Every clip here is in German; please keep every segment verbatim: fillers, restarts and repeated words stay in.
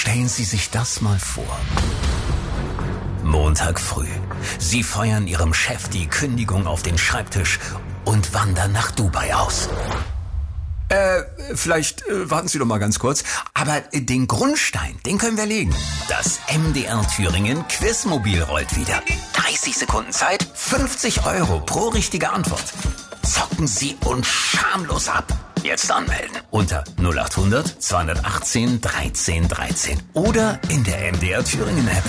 Stellen Sie sich das mal vor. Montag früh. Sie feuern Ihrem Chef die Kündigung auf den Schreibtisch und wandern nach Dubai aus. Äh, vielleicht äh, warten Sie doch mal ganz kurz. Aber äh, den Grundstein, den können wir legen. Das M D R Thüringen Quizmobil rollt wieder. dreißig Sekunden Zeit, fünfzig Euro pro richtige Antwort. Zocken Sie uns schamlos ab. Jetzt anmelden unter null acht hundert zweihundertachtzehn dreizehn dreizehn oder in der M D R Thüringen App.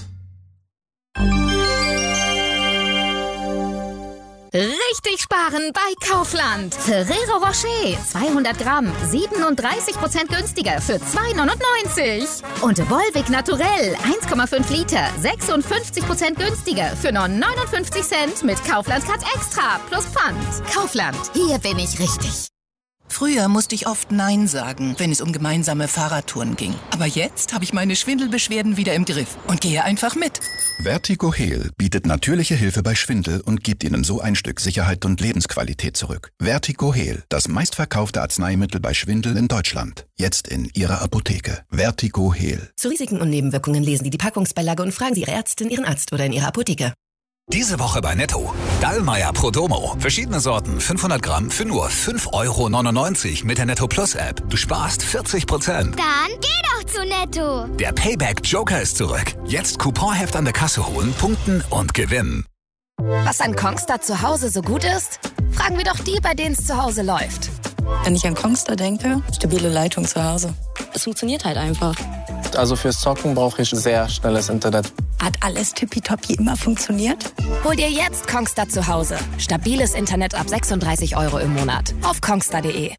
Richtig sparen bei Kaufland. Ferrero Rocher, zweihundert Gramm, siebenunddreißig Prozent günstiger für zwei neunundneunzig. Und Volvic Naturell, eins Komma fünf Liter, sechsundfünfzig Prozent günstiger für nur neunundfünfzig Cent mit Kaufland Cut Extra plus Pfand. Kaufland, hier bin ich richtig. Früher musste ich oft Nein sagen, wenn es um gemeinsame Fahrradtouren ging. Aber jetzt habe ich meine Schwindelbeschwerden wieder im Griff und gehe einfach mit. Vertigo Heal bietet natürliche Hilfe bei Schwindel und gibt Ihnen so ein Stück Sicherheit und Lebensqualität zurück. Vertigo Heal, das meistverkaufte Arzneimittel bei Schwindel in Deutschland. Jetzt in Ihrer Apotheke. Vertigo Heal. Zu Risiken und Nebenwirkungen lesen Sie die Packungsbeilage und fragen Sie Ihre Ärztin, Ihren Arzt oder in Ihrer Apotheke. Diese Woche bei Netto. Dallmayr Prodomo. Verschiedene Sorten, fünfhundert Gramm für nur fünf Euro neunundneunzig mit der Netto Plus App. Du sparst vierzig Prozent. Dann geh doch zu Netto. Der Payback Joker ist zurück. Jetzt Couponheft an der Kasse holen, punkten und gewinnen. Was an Kongstar zu Hause so gut ist? Fragen wir doch die, bei denen es zu Hause läuft. Wenn ich an Kongstar denke, stabile Leitung zu Hause. Es funktioniert halt einfach. Also fürs Zocken brauche ich sehr schnelles Internet. Hat alles tippitoppi immer funktioniert? Hol dir jetzt Kongstar zu Hause. Stabiles Internet ab sechsunddreißig Euro im Monat. Auf kongstar punkt de.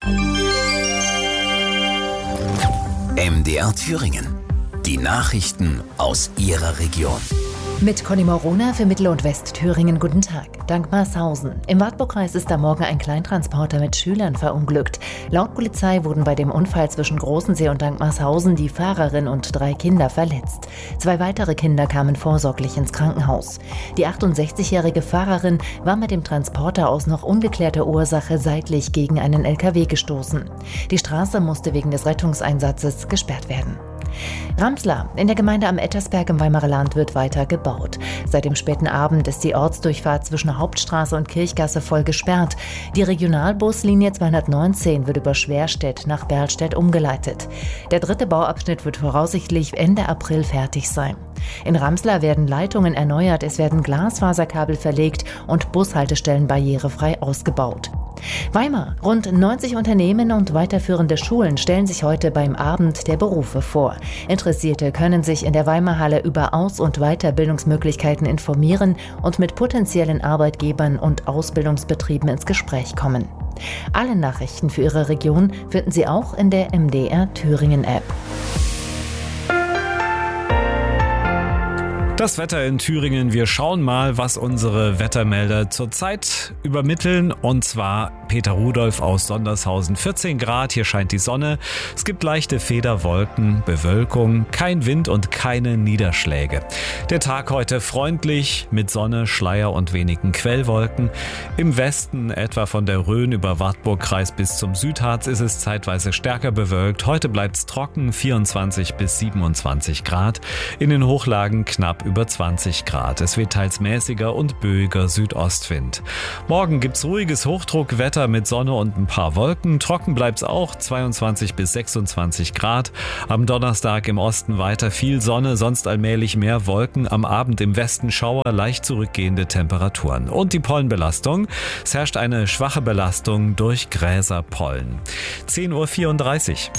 M D R Thüringen. Die Nachrichten aus Ihrer Region. Mit Conny Morona für Mittel- und Westthüringen. Guten Tag. Dankmarshausen. Im Wartburgkreis ist am Morgen ein Kleintransporter mit Schülern verunglückt. Laut Polizei wurden bei dem Unfall zwischen Großensee und Dankmarshausen die Fahrerin und drei Kinder verletzt. Zwei weitere Kinder kamen vorsorglich ins Krankenhaus. Die achtundsechzigjährige Fahrerin war mit dem Transporter aus noch ungeklärter Ursache seitlich gegen einen L K W gestoßen. Die Straße musste wegen des Rettungseinsatzes gesperrt werden. Ramslar. In der Gemeinde am Ettersberg im Weimarer Land wird weiter gebaut. Seit dem späten Abend ist die Ortsdurchfahrt zwischen Hauptstraße und Kirchgasse voll gesperrt. Die Regionalbuslinie zweihundertneunzehn wird über Schwerstedt nach Berlstedt umgeleitet. Der dritte Bauabschnitt wird voraussichtlich Ende April fertig sein. In Ramslar werden Leitungen erneuert, es werden Glasfaserkabel verlegt und Bushaltestellen barrierefrei ausgebaut. Weimar. Rund neunzig Unternehmen und weiterführende Schulen stellen sich heute beim Abend der Berufe vor. Interessierte können sich in der Weimarhalle über Aus- und Weiterbildungsmöglichkeiten informieren und mit potenziellen Arbeitgebern und Ausbildungsbetrieben ins Gespräch kommen. Alle Nachrichten für Ihre Region finden Sie auch in der M D R Thüringen App. Das Wetter in Thüringen. Wir schauen mal, was unsere Wettermelder zurzeit übermitteln. Und zwar Peter Rudolph aus Sondershausen. vierzehn Grad, hier scheint die Sonne. Es gibt leichte Federwolken, Bewölkung, kein Wind und keine Niederschläge. Der Tag heute freundlich mit Sonne, Schleier und wenigen Quellwolken. Im Westen, etwa von der Rhön über Wartburgkreis bis zum Südharz, ist es zeitweise stärker bewölkt. Heute bleibt es trocken, vierundzwanzig bis siebenundzwanzig Grad. In den Hochlagen knapp über zwanzig Grad. Es weht teils mäßiger und böiger Südostwind. Morgen gibt's ruhiges Hochdruckwetter mit Sonne und ein paar Wolken. Trocken bleibt's auch, zweiundzwanzig bis sechsundzwanzig Grad. Am Donnerstag im Osten weiter viel Sonne, sonst allmählich mehr Wolken. Am Abend im Westen Schauer, leicht zurückgehende Temperaturen. Und die Pollenbelastung. Es herrscht eine schwache Belastung durch Gräserpollen. zehn Uhr vierunddreißig.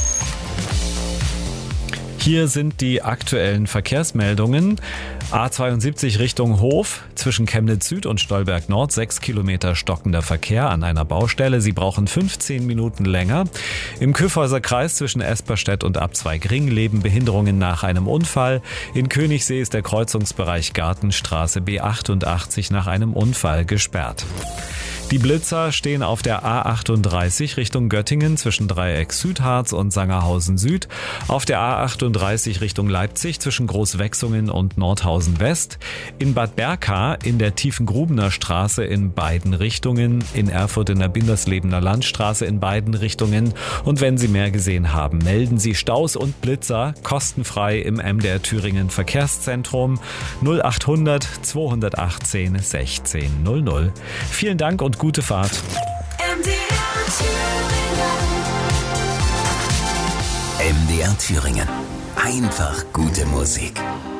Hier sind die aktuellen Verkehrsmeldungen. A zweiundsiebzig Richtung Hof, zwischen Chemnitz Süd und Stolberg Nord, sechs Kilometer stockender Verkehr an einer Baustelle. Sie brauchen fünfzehn Minuten länger. Im Kyffhäuser Kreis zwischen Esperstedt und Abzweigring leben Behinderungen nach einem Unfall. In Königssee ist der Kreuzungsbereich Gartenstraße B achtundachtzig nach einem Unfall gesperrt. Die Blitzer stehen auf der A achtunddreißig Richtung Göttingen zwischen Dreieck Südharz und Sangerhausen Süd, auf der A achtunddreißig Richtung Leipzig zwischen Großwechsungen und Nordhausen West, in Bad Berka in der Tiefengrubener Straße in beiden Richtungen, in Erfurt in der Binderslebener Landstraße in beiden Richtungen. Und wenn Sie mehr gesehen haben, melden Sie Staus und Blitzer kostenfrei im M D R Thüringen Verkehrszentrum null achthundert zweihundertachtzehn sechzehn null null. Vielen Dank und gute Fahrt. M D R Thüringen. Einfach gute Musik.